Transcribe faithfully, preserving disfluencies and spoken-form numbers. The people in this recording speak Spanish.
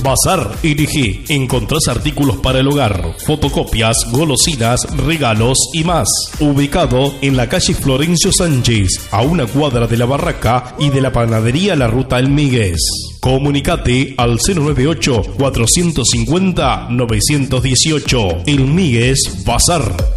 Bazar L G. Encontrás artículos para el hogar, fotocopias, golosinas, regalos y más. Ubicado en la calle Florencio Sánchez, a una cuadra de la Barraca y de la panadería La Ruta El Míguez. Comunicate al cero nueve ocho, cuatrocientos cincuenta, novecientos dieciocho. El Míguez Bazar.